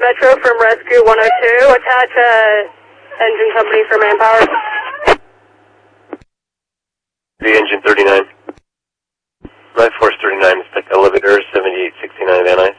Metro from Rescue 102. Attach engine company for manpower. The engine 39. My force 39 is like elevator 7869 Van Nuys.